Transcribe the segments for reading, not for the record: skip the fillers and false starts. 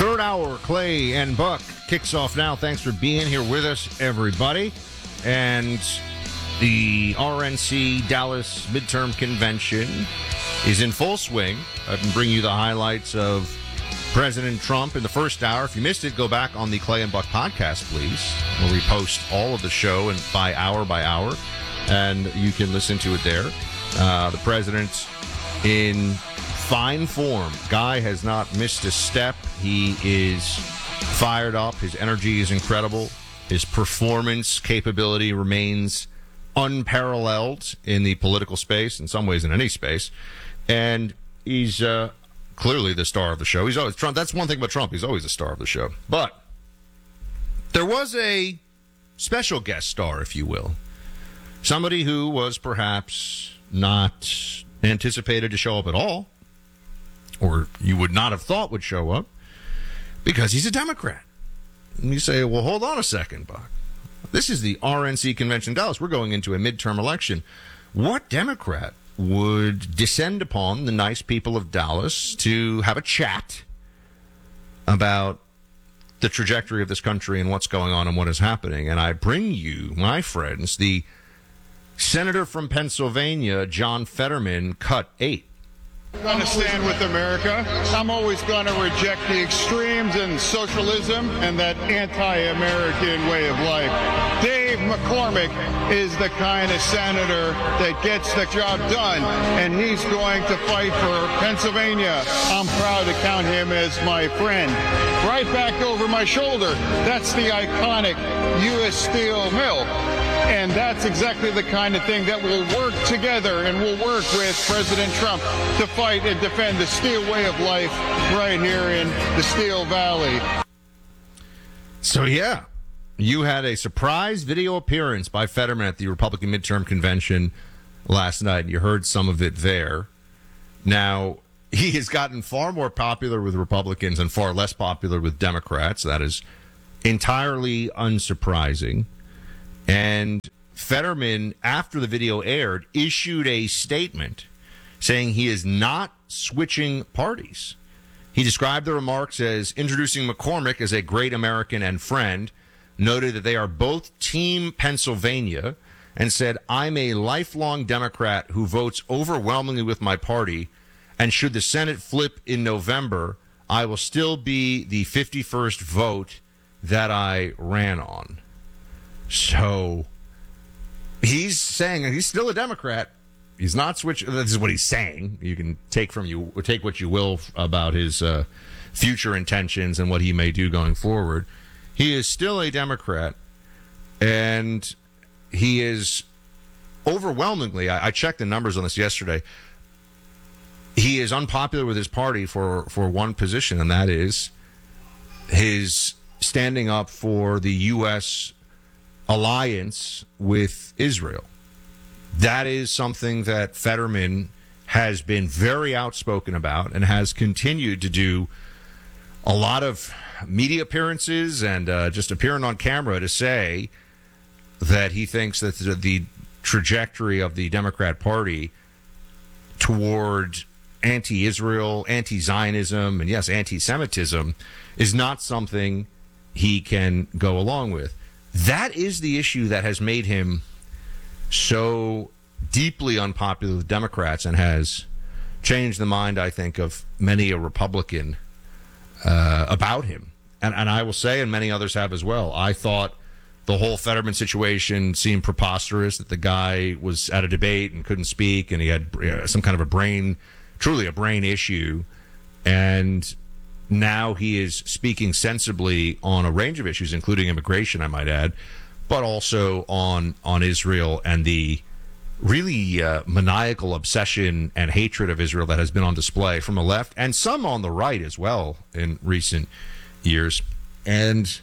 Third hour, Clay and Buck kicks off now. Thanks for being here with us, everybody. And the RNC Dallas Midterm Convention is in full swing. I can bring you the highlights of President Trump in the first hour. If you missed it, go back on the Clay and Buck podcast, please, where we post all of the show and by hour, and you can listen to it there. The president in fine form. Guy has not missed a step. He is fired up. His energy is incredible. His performance capability remains unparalleled in the political space, in some ways in any space. And he's clearly the star of the show. He's always Trump. That's one thing about Trump. He's always the star of the show. But there was a special guest star, if you will. Somebody who was perhaps not anticipated to show up at all, or you would not have thought would show up, because he's a Democrat. And you say, well, hold on a second, Buck. This is the RNC convention in Dallas. We're going into a midterm election. What Democrat would descend upon the nice people of Dallas to have a chat about the trajectory of this country and what's going on and what is happening? And I bring you, my friends, the Senator from Pennsylvania, John Fetterman, cut 8. I'm going to stand with America. I'm always going to reject the extremes and socialism and that anti-American way of life. Dave McCormick is the kind of senator that gets the job done, and he's going to fight for Pennsylvania. I'm proud to count him as my friend. Right back over my shoulder, that's the iconic U.S. Steel Mill. And that's exactly the kind of thing that will work together, and we'll work with President Trump to fight and defend the steel way of life right here in the Steel Valley. So, yeah, you had a surprise video appearance by Fetterman at the Republican midterm convention last night. You heard some of it there. Now, he has gotten far more popular with Republicans and far less popular with Democrats. That is entirely unsurprising. And Fetterman, after the video aired, issued a statement saying he is not switching parties. He described the remarks as introducing McCormick as a great American and friend, noted that they are both Team Pennsylvania, and said, I'm a lifelong Democrat who votes overwhelmingly with my party, and should the Senate flip in November, I will still be the 51st vote that I ran on. So he's saying he's still a Democrat. He's not switching. This is what he's saying. You can take what you will about his future intentions and what he may do going forward. He is still a Democrat, and he is overwhelmingly, I checked the numbers on this yesterday, he is unpopular with his party for one position, and that is his standing up for the U.S. alliance with Israel. That is something that Fetterman has been very outspoken about and has continued to do a lot of media appearances and just appearing on camera to say that he thinks that the trajectory of the Democrat Party toward anti-Israel, anti-Zionism, and yes, anti-Semitism is not something he can go along with. That is the issue that has made him so deeply unpopular with Democrats and has changed the mind, I think, of many a Republican about him. And I will say, and many others have as well, I thought the whole Fetterman situation seemed preposterous, that the guy was at a debate and couldn't speak, and he had some kind of truly a brain issue. And now he is speaking sensibly on a range of issues, including immigration, I might add, but also on Israel and the really maniacal obsession and hatred of Israel that has been on display from the left and some on the right as well in recent years. And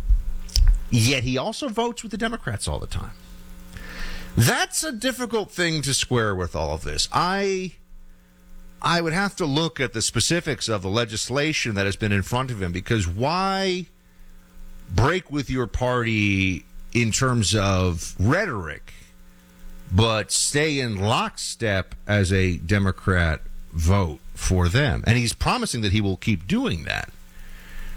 yet he also votes with the Democrats all the time. That's a difficult thing to square with all of this. I would have to look at the specifics of the legislation that has been in front of him, because why break with your party in terms of rhetoric, but stay in lockstep as a Democrat vote for them? And he's promising that he will keep doing that.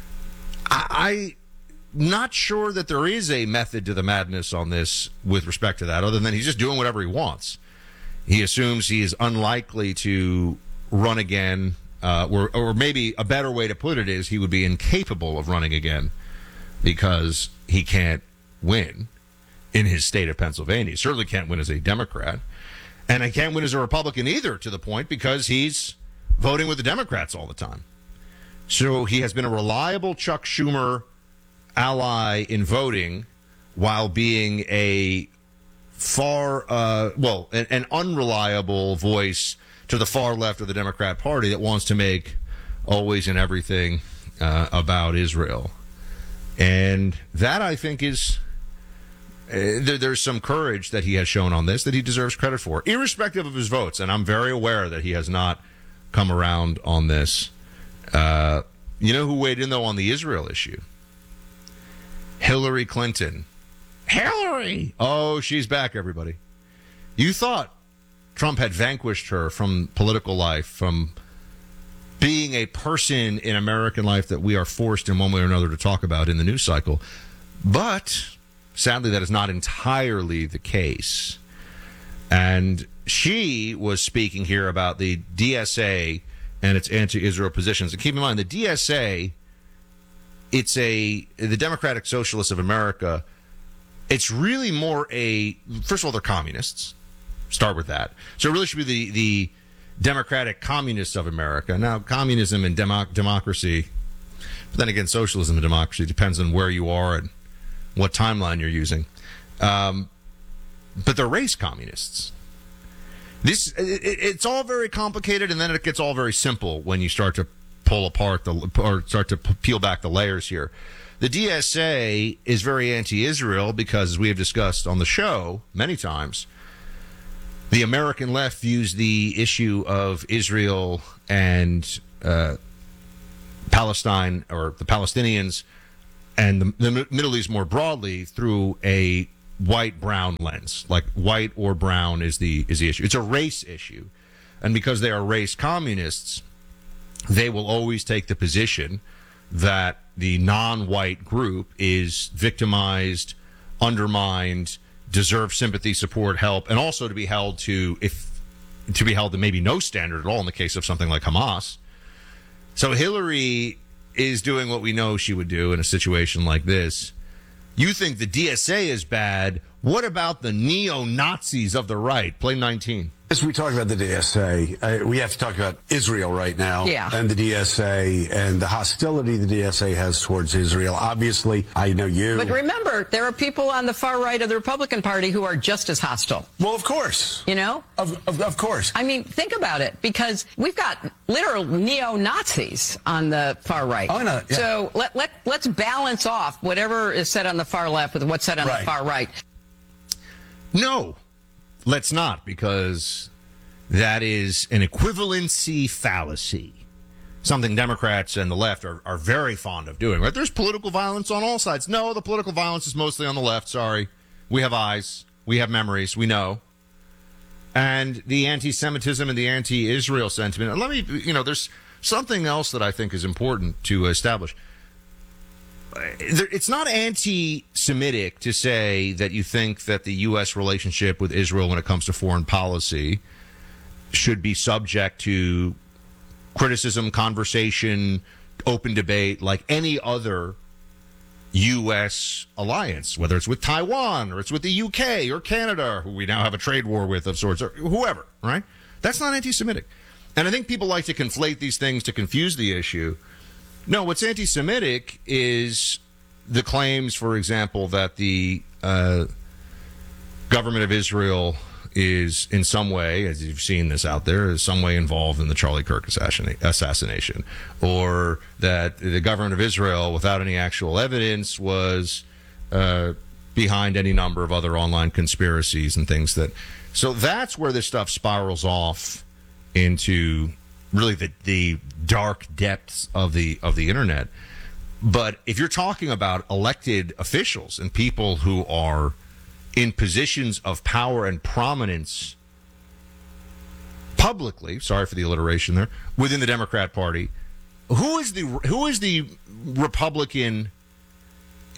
I'm not sure that there is a method to the madness on this with respect to that, other than he's just doing whatever he wants. He assumes he is unlikely to run again, or maybe a better way to put it is he would be incapable of running again because he can't win in his state of Pennsylvania. He certainly can't win as a Democrat. And he can't win as a Republican either, to the point because he's voting with the Democrats all the time. So he has been a reliable Chuck Schumer ally in voting while being a an unreliable voice to the far left of the Democrat Party that wants to make always and everything about Israel. And that, I think, is... there's some courage that he has shown on this that he deserves credit for, irrespective of his votes. And I'm very aware that he has not come around on this. You know who weighed in, though, on the Israel issue? Hillary Clinton. Hillary! Oh, she's back, everybody. You thought Trump had vanquished her from political life, from being a person in American life that we are forced in one way or another to talk about in the news cycle. But... sadly, that is not entirely the case. And she was speaking here about the DSA and its anti-Israel positions. And keep in mind, the DSA, the Democratic Socialists of America, it's really more first of all, they're communists. Start with that. So it really should be the Democratic Communists of America. Now, communism and democracy, but then again, socialism and democracy depends on where you are and what timeline you're using. But they're race communists. It's all very complicated, and then it gets all very simple when you start to pull apart start to peel back the layers here. The DSA is very anti-Israel because, as we have discussed on the show many times, the American left views the issue of Israel and Palestine, or the Palestinians, and the Middle East more broadly through a white-brown lens. Like white or brown is the issue. It's a race issue. And because they are race communists, they will always take the position that the non-white group is victimized, undermined, deserves sympathy, support, help, and also to be held to maybe no standard at all in the case of something like Hamas. So Hillary is doing what we know she would do in a situation like this. You think the DSA is bad. What about the neo-Nazis of the right? Play 19. As we talk about the DSA, we have to talk about Israel right now, and the DSA and the hostility the DSA has towards Israel. Obviously, I know you. But remember, there are people on the far right of the Republican Party who are just as hostile. Well, of course. You know? Of course. I mean, think about it, because we've got literal neo-Nazis on the far right. Oh, no. Yeah. So let's balance off whatever is said on the far left with what's said on the far right. No. Let's not, because that is an equivalency fallacy. Something Democrats and the left are very fond of doing, right? There's political violence on all sides. No, the political violence is mostly on the left. Sorry. We have eyes. We have memories. We know. And the anti-Semitism and the anti-Israel sentiment. And there's something else that I think is important to establish. It's not anti-Semitic to say that you think that the U.S. relationship with Israel when it comes to foreign policy should be subject to criticism, conversation, open debate like any other U.S. alliance, whether it's with Taiwan or it's with the U.K. or Canada, who we now have a trade war with of sorts, or whoever, right? That's not anti-Semitic. And I think people like to conflate these things to confuse the issue. No, what's anti-Semitic is the claims, for example, that the government of Israel is in some way, as you've seen this out there, is some way involved in the Charlie Kirk assassination, or that the government of Israel, without any actual evidence, was behind any number of other online conspiracies and things that. So that's where this stuff spirals off into really the dark depths of the internet. But if you're talking about elected officials and people who are in positions of power and prominence publicly, sorry for the alliteration there, within the Democrat Party, who is the Republican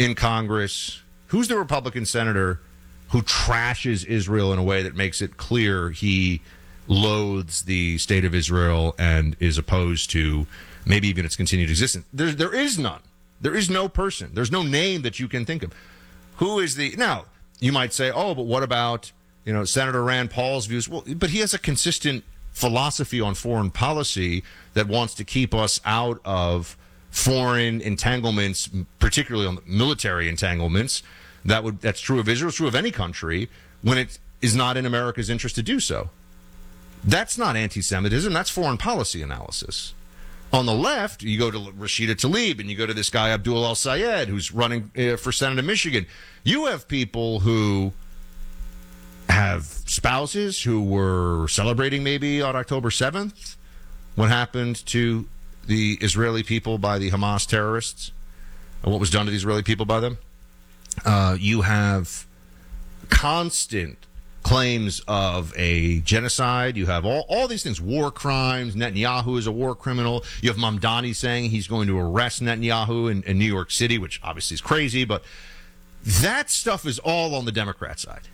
in Congress? Who's the Republican senator who trashes Israel in a way that makes it clear he loathes the state of Israel and is opposed to maybe even its continued existence? There is none. There is no person. There's no name that you can think of. Who is the... Now, you might say, oh, but what about, Senator Rand Paul's views? Well, but he has a consistent philosophy on foreign policy that wants to keep us out of foreign entanglements, particularly on military entanglements. That's true of Israel, it's true of any country when it is not in America's interest to do so. That's not anti-Semitism, that's foreign policy analysis. On the left, you go to Rashida Tlaib and you go to this guy Abdul El-Sayed who's running for Senate in Michigan. You have people who have spouses who were celebrating maybe on October 7th what happened to the Israeli people by the Hamas terrorists, what was done to the Israeli people by them. You have constant claims of a genocide. You have all these things, war crimes. Netanyahu is a war criminal. You have Mamdani saying he's going to arrest Netanyahu in New York City, which obviously is crazy, but that stuff is all on the Democrat side.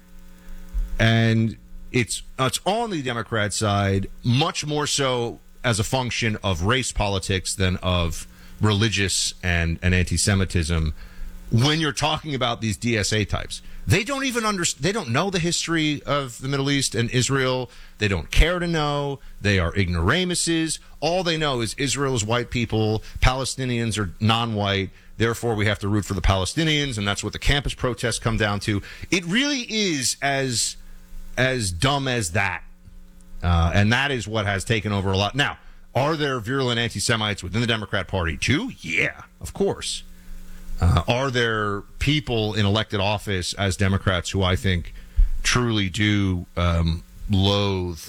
And it's all on the Democrat side, much more so as a function of race politics than of religious and anti-Semitism. When you're talking about these DSA types, they don't even they don't know the history of the Middle East and Israel. They don't care to know. They are ignoramuses. All they know is Israel is white people, Palestinians are non-white, therefore we have to root for the Palestinians, and that's what the campus protests come down to. It really is as dumb as that. And that is what has taken over a lot. Now, are there virulent anti-Semites within the Democrat Party too? Yeah, of course. Are there people in elected office as Democrats who I think truly do loathe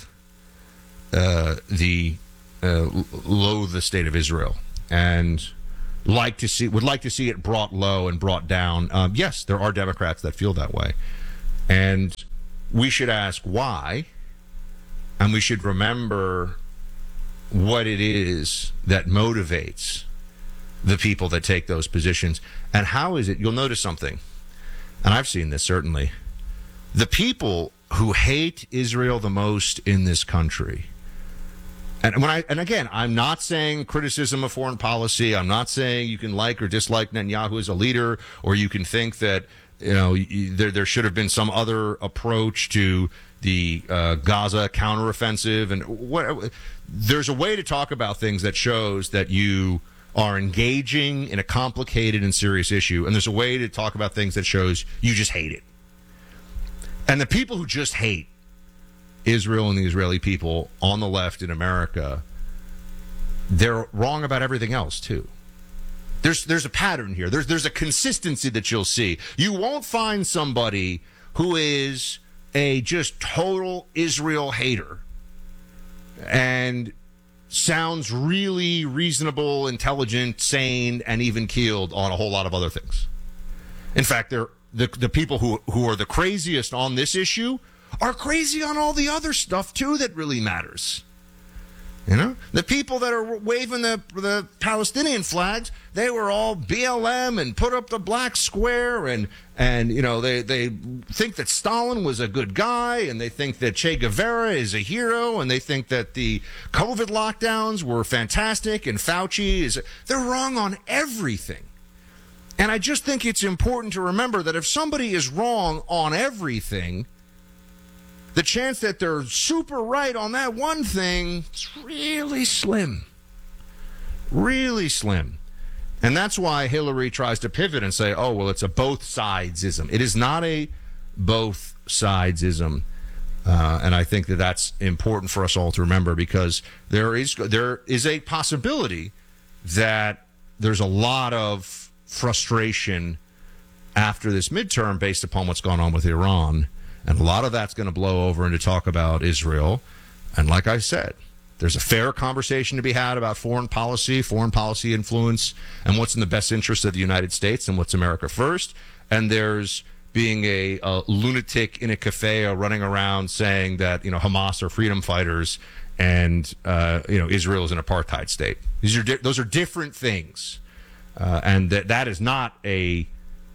the state of Israel and would like to see it brought low and brought down? Yes, there are Democrats that feel that way, and we should ask why, and we should remember what it is that motivates the people that take those positions. And how is it, you'll notice something, and I've seen this certainly, the people who hate Israel the most in this country, and again, I'm not saying criticism of foreign policy, I'm not saying you can like or dislike Netanyahu as a leader, or you can think that there should have been some other approach to the Gaza counteroffensive, and there's a way to talk about things that shows that you are engaging in a complicated and serious issue, and there's a way to talk about things that shows you just hate it. And the people who just hate Israel and the Israeli people on the left in America, they're wrong about everything else too. There's a pattern here. There's a consistency that you'll see. You won't find somebody who is a just total Israel hater and sounds really reasonable, intelligent, sane, and even-keeled on a whole lot of other things. In fact, the people who are the craziest on this issue are crazy on all the other stuff, too, that really matters. The people that are waving the Palestinian flags, they were all BLM and put up the black square, and they think that Stalin was a good guy, and they think that Che Guevara is a hero, and they think that the COVID lockdowns were fantastic, and Fauci they're wrong on everything. And I just think it's important to remember that if somebody is wrong on everything, the chance that they're super right on that one thing is really slim. Really slim. And that's why Hillary tries to pivot and say, oh, well, it's a both sidesism. It is not a both sidesism. And I think that that's important for us all to remember, because there is a possibility that there's a lot of frustration after this midterm based upon what's gone on with Iran. And a lot of that's going to blow over into talk about Israel. And like I said, there's a fair conversation to be had about foreign policy influence, and what's in the best interest of the United States and what's America first. And there's being a lunatic in a cafe or running around saying that, Hamas are freedom fighters and, Israel is an apartheid state. Those are different things. And that is not a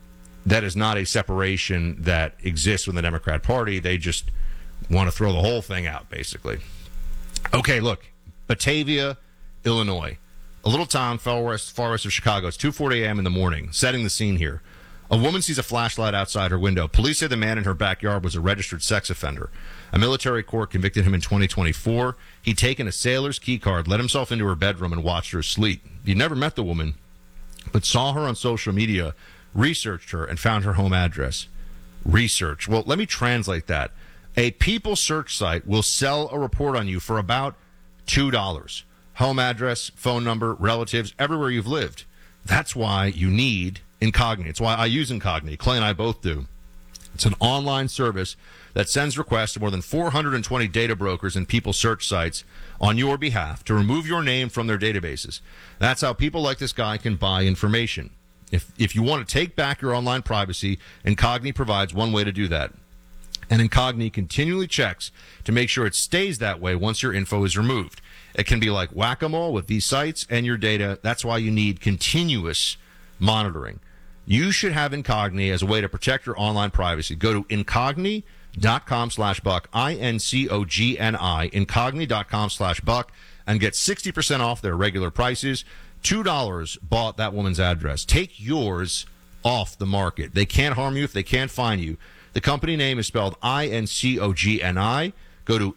that is not a separation that exists within the Democrat Party. They just want to throw the whole thing out, basically. Okay, look, Batavia, Illinois, a little town far west of Chicago. It's 2:40 a.m. in the morning. Setting the scene here. A woman sees a flashlight outside her window. Police say the man in her backyard was a registered sex offender. A military court convicted him in 2024. He'd taken a sailor's key card, let himself into her bedroom, and watched her sleep. He'd never met the woman, but saw her on social media, researched her, and found her home address. Research. Well, let me translate that. A People search site will sell a report on you for about $2. Home address, phone number, relatives, everywhere you've lived. That's why you need Incogni. It's why I use Incogni. Clay and I both do. It's an online service that sends requests to more than 420 data brokers and people search sites on your behalf to remove your name from their databases. That's how people like this guy can buy information. If you want to take back your online privacy, Incogni provides one way to do that. And Incogni continually checks to make sure it stays that way once your info is removed. It can be like whack-a-mole with these sites and your data. That's why you need continuous monitoring. You should have Incogni as a way to protect your online privacy. Go to incogni.com/buck, INCOGNI, incogni.com/buck, and get 60% off their regular prices. $2 bought that woman's address. Take yours off the market. They can't harm you if they can't find you. The company name is spelled INCOGNI. Go to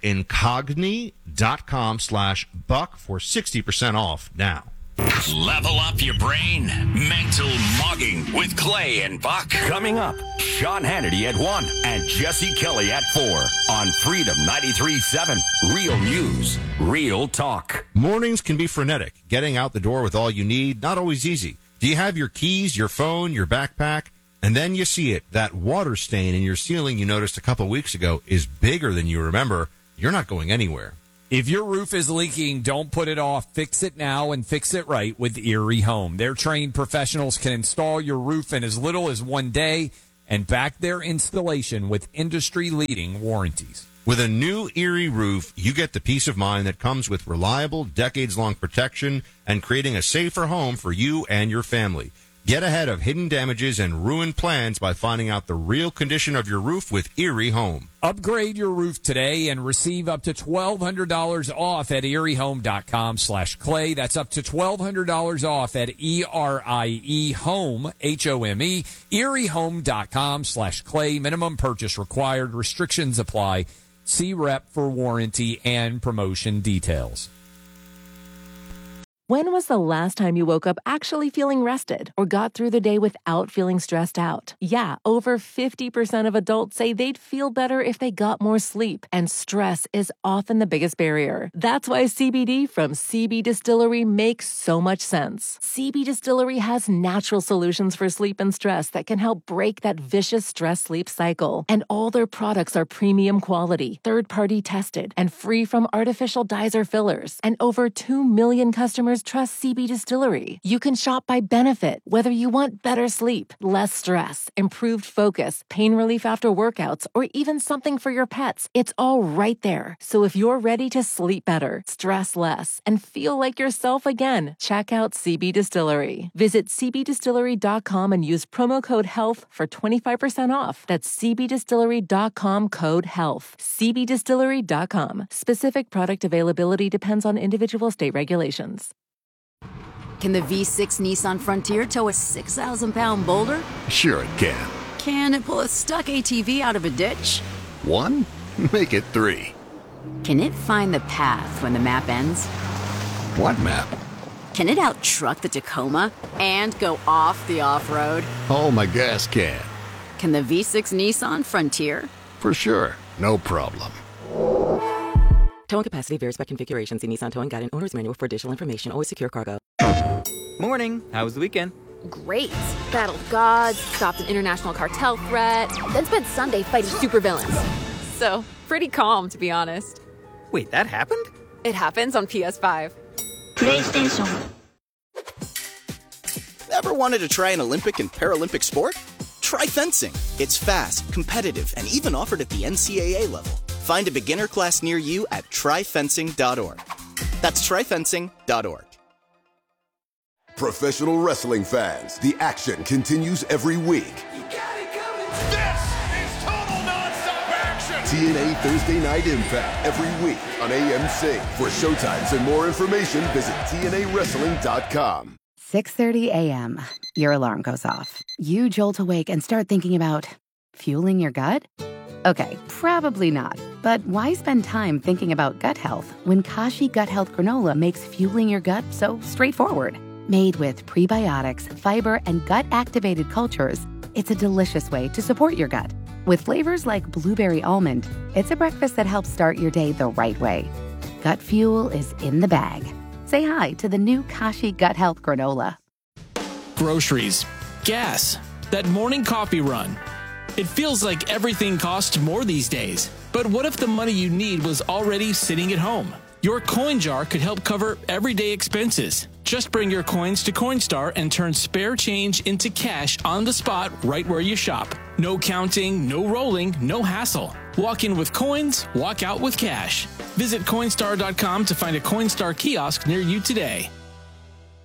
incogni.com/buck for 60% off now. Level up your brain. Mental mugging with Clay and Buck. Coming up, Sean Hannity at 1 and Jesse Kelly at 4 on Freedom 93.7. Real news, real talk. Mornings can be frenetic. Getting out the door with all you need, not always easy. Do you have your keys, your phone, your backpack? And then you see it. That water stain in your ceiling you noticed a couple weeks ago is bigger than you remember. You're not going anywhere. If your roof is leaking, don't put it off. Fix it now and fix it right with Erie Home. Their trained professionals can install your roof in as little as 1 day and back their installation with industry-leading warranties. With a new Erie roof, you get the peace of mind that comes with reliable, decades-long protection and creating a safer home for you and your family. Get ahead of hidden damages and ruined plans by finding out the real condition of your roof with Erie Home. Upgrade your roof today and receive up to $1,200 off at eriehome.com/clay. That's up to $1,200 off at ERIEHOME, HOME, eriehome.com/clay. Minimum purchase required. Restrictions apply. See rep for warranty and promotion details. When was the last time you woke up actually feeling rested or got through the day without feeling stressed out? Yeah, over 50% of adults say they'd feel better if they got more sleep, and stress is often the biggest barrier. That's why CBD from CB Distillery makes so much sense. CB Distillery has natural solutions for sleep and stress that can help break that vicious stress-sleep cycle. And all their products are premium quality, third-party tested, and free from artificial dyes or fillers. And over 2 million customers trust CB Distillery. You can shop by benefit, whether you want better sleep, less stress, improved focus, pain relief after workouts, or even something for your pets. It's all right there. So if you're ready to sleep better, stress less, and feel like yourself again, check out CB Distillery. Visit cbdistillery.com and use promo code HEALTH for 25% off. That's cbdistillery.com, code HEALTH. cbdistillery.com. Specific product availability depends on individual state regulations. Can the V6 Nissan Frontier tow a 6,000-pound boulder? Sure it can. Can it pull a stuck ATV out of a ditch? 1? Make it 3. Can it find the path when the map ends? What map? Can it out-truck the Tacoma and go off the off-road? Oh, my gas can. Can the V6 Nissan Frontier? For sure. No problem. Towing capacity varies by configuration. See Nissan Towing Guide and Owner's Manual for additional information. Always secure cargo. Morning. How was the weekend? Great. Battled gods, stopped an international cartel threat, then spent Sunday fighting supervillains. So, pretty calm, to be honest. Wait, that happened? It happens on PS5. PlayStation. Ever wanted to try an Olympic and Paralympic sport? Try fencing. It's fast, competitive, and even offered at the NCAA level. Find a beginner class near you at tryfencing.org. That's tryfencing.org. Professional wrestling fans, the action continues every week. This is total nonstop action! TNA Thursday Night Impact every week on AMC. For showtimes and more information, visit TNAWrestling.com. 6:30 a.m. Your alarm goes off. You jolt awake and start thinking about fueling your gut? Okay, probably not. But why spend time thinking about gut health when Kashi Gut Health Granola makes fueling your gut so straightforward? Made with prebiotics, fiber, and gut-activated cultures, it's a delicious way to support your gut. With flavors like blueberry almond, it's a breakfast that helps start your day the right way. Gut fuel is in the bag. Say hi to the new Kashi Gut Health Granola. Groceries, gas, that morning coffee run. It feels like everything costs more these days. But what if the money you need was already sitting at home? Your coin jar could help cover everyday expenses. Just bring your coins to Coinstar and turn spare change into cash on the spot right where you shop. No counting, no rolling, no hassle. Walk in with coins, walk out with cash. Visit Coinstar.com to find a Coinstar kiosk near you today.